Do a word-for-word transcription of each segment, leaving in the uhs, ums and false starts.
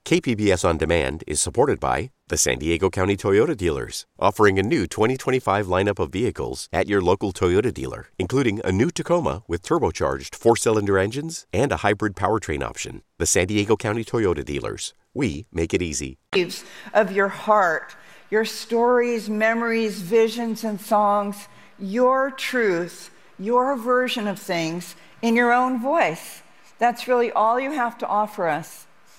K P B S On Demand is supported by the San Diego County Toyota dealers, offering a new twenty twenty-five lineup of vehicles at your local Toyota dealer, including a new Tacoma with turbocharged four-cylinder engines and a hybrid powertrain option. The San Diego County Toyota dealers. We make it easy. Of your heart, your stories, memories, visions, and songs, your truth, your version of things in your own voice. That's really all you have to offer us.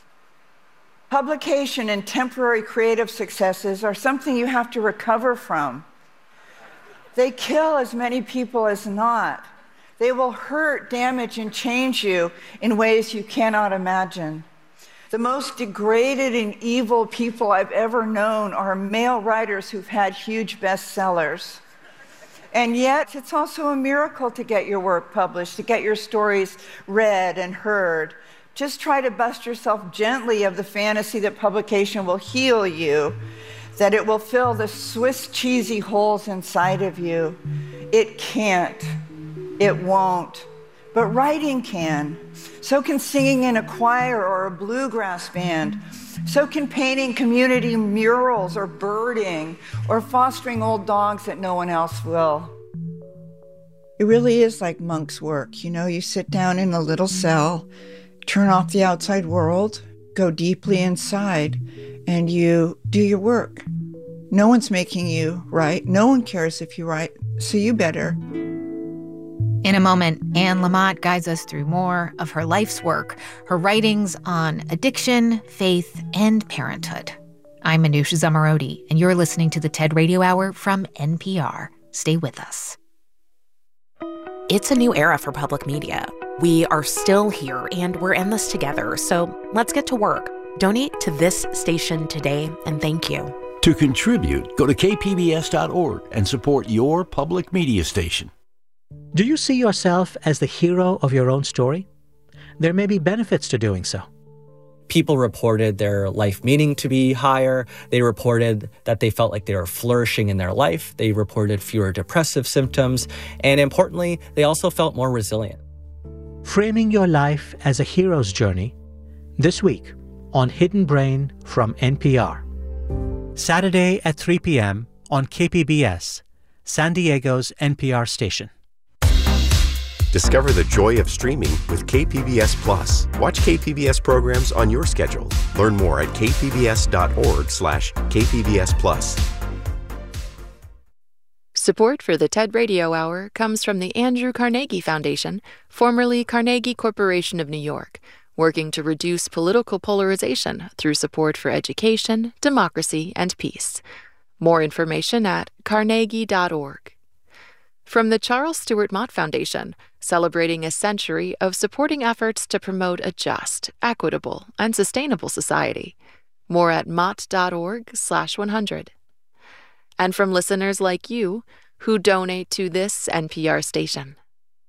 Publication and temporary creative successes are something you have to recover from. They kill as many people as not. They will hurt, damage, and change you in ways you cannot imagine. The most degraded and evil people I've ever known are male writers who've had huge bestsellers. And yet, it's also a miracle to get your work published, to get your stories read and heard. Just try to bust yourself gently of the fantasy that publication will heal you, that it will fill the Swiss cheesy holes inside of you. It can't. It won't. But writing can. So can singing in a choir or a bluegrass band. So can painting community murals or birding or fostering old dogs that no one else will. It really is like monk's work. You know, you sit down in a little cell, turn off the outside world, go deeply inside, and you do your work. No one's making you write. No one cares if you write, so you better. In a moment, Anne Lamott guides us through more of her life's work, her writings on addiction, faith, and parenthood. I'm Manoush Zomorodi, and you're listening to the TED Radio Hour from N P R. Stay with us. It's a new era for public media. We are still here, and we're in this together, so let's get to work. Donate to this station today, and thank you. To contribute, go to k p b s dot org and support your public media station. Do you see yourself as the hero of your own story? There may be benefits to doing so. People reported their life meaning to be higher. They reported that they felt like they were flourishing in their life. They reported fewer depressive symptoms. And importantly, they also felt more resilient. Framing your life as a hero's journey, this week on Hidden Brain from N P R. Saturday at three p.m. on K P B S, San Diego's N P R station. Discover the joy of streaming with K P B S Plus. Watch K P B S programs on your schedule. Learn more at k p b s dot org slash k p b s plus. Support for the TED Radio Hour comes from the Andrew Carnegie Foundation, formerly Carnegie Corporation of New York, working to reduce political polarization through support for education, democracy, and peace. More information at carnegie dot org. From the Charles Stewart Mott Foundation, celebrating a century of supporting efforts to promote a just, equitable, and sustainable society. More at mott dot org slash one hundred. And from listeners like you who donate to this N P R station.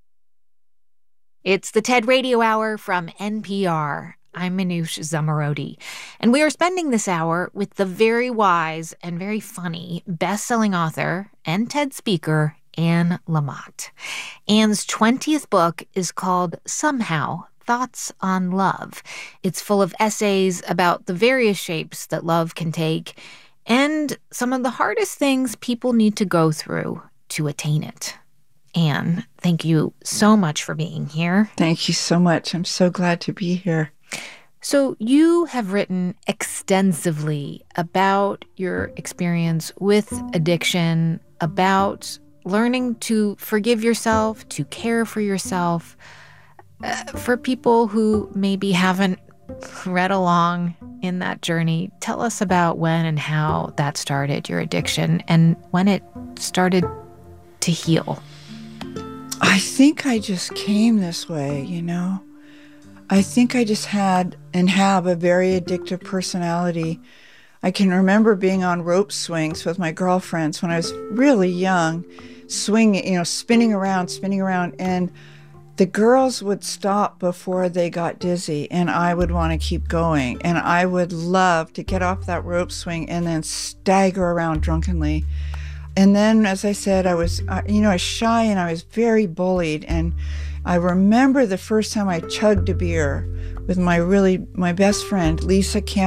It's the TED Radio Hour from N P R. I'm Manoush Zomorodi, and we are spending this hour with the very wise and very funny best-selling author and TED speaker, Anne Lamott. Anne's twentieth book is called Somehow, Thoughts on Love. It's full of essays about the various shapes that love can take and some of the hardest things people need to go through to attain it. Anne, thank you so much for being here. Thank you so much. I'm so glad to be here. So you have written extensively about your experience with addiction, about learning to forgive yourself, to care for yourself. Uh, for people who maybe haven't read along in that journey, tell us about when and how that started, your addiction, and when it started to heal. I think I just came this way, you know. I think I just had and have a very addictive personality. I can remember being on rope swings with my girlfriends when I was really young, swinging, you know, spinning around, spinning around, and the girls would stop before they got dizzy, and I would want to keep going. And I would love to get off that rope swing and then stagger around drunkenly. And then, as I said, I was, uh, you know, I was shy and I was very bullied. And I remember the first time I chugged a beer with my really, my best friend, Lisa Camp.